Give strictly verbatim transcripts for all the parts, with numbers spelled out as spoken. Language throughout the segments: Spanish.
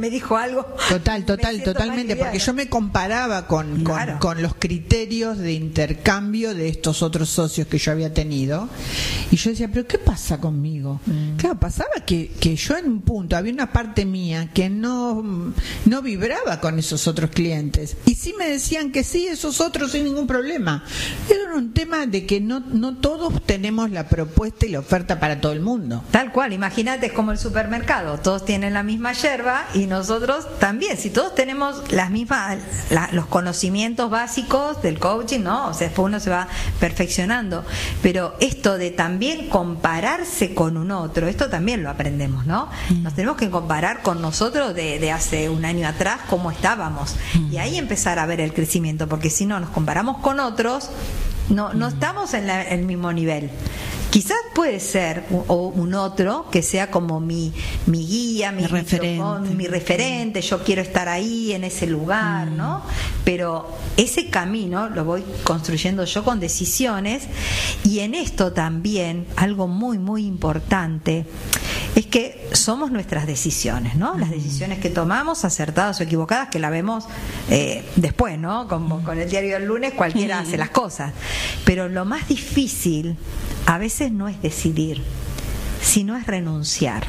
me dijo algo. Total, total, totalmente, porque yo me comparaba con, Claro. con, con los criterios de intercambio de estos otros socios que yo había tenido, y yo decía, pero ¿qué pasa conmigo? Mm. Claro, pasaba que, que yo en un punto, había una parte mía que no, no vibraba con esos otros clientes, y sí me decían que sí, esos otros sin ningún problema. Era un tema de que no, no todos tenemos la propuesta y la oferta para todo el mundo. Tal cual, imagínate, es como el supermercado, todos tienen la misma yerba y nosotros también, si todos tenemos las mismas, la, los conocimientos básicos del coaching, ¿no? O sea, después uno se va perfeccionando, pero esto de también compararse con un otro, esto también lo aprendemos, ¿no? Nos tenemos que comparar con nosotros de, de hace un año atrás, cómo estábamos, y ahí empezar a ver el crecimiento, porque si no nos comparamos con otros, no, no estamos en la, el mismo nivel. Quizás puede ser un, o un otro que sea como mi, mi guía, mi, mi referente. Con, mi referente, yo quiero estar ahí en ese lugar, mm. ¿no? Pero ese camino lo voy construyendo yo con decisiones, y en esto también algo muy muy importante es que somos nuestras decisiones, ¿no? Las decisiones que tomamos, acertadas o equivocadas, que la vemos eh, después, ¿no? Como con el diario del lunes, cualquiera hace las cosas. Pero lo más difícil a veces no es decidir, sino es renunciar.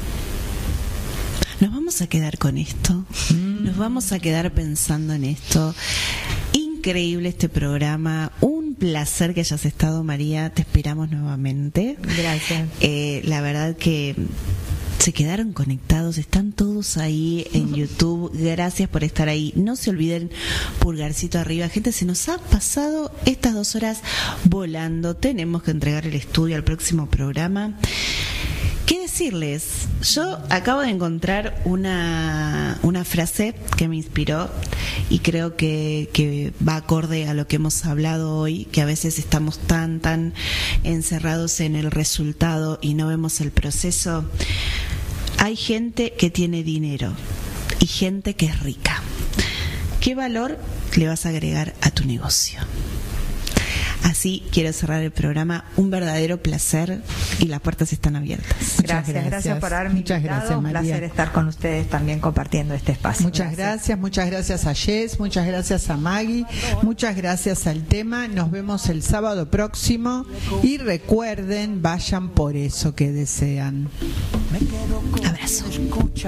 Nos vamos a quedar con esto, nos vamos a quedar pensando en esto. Increíble este programa, un placer que hayas estado, María, te esperamos nuevamente. Gracias. Eh, la verdad que se quedaron conectados, están todos ahí en YouTube, gracias por estar ahí. No se olviden, pulgarcito arriba, gente, se nos ha pasado estas dos horas volando, tenemos que entregar el estudio al próximo programa. ¿Qué decirles? Yo acabo de encontrar una, una frase que me inspiró y creo que, que va acorde a lo que hemos hablado hoy, que a veces estamos tan, tan encerrados en el resultado y no vemos el proceso. Hay gente que tiene dinero y gente que es rica. ¿Qué valor le vas a agregar a tu negocio? Así quiero cerrar el programa. Un verdadero placer y las puertas están abiertas. Gracias, gracias, gracias por haberme Muchas invitado. gracias, María. Un placer estar con ustedes también compartiendo este espacio. Muchas gracias, gracias muchas gracias a Jess, muchas gracias a Maggie, muchas gracias al tema. Nos vemos el sábado próximo y recuerden, vayan por eso que desean. Abrazo.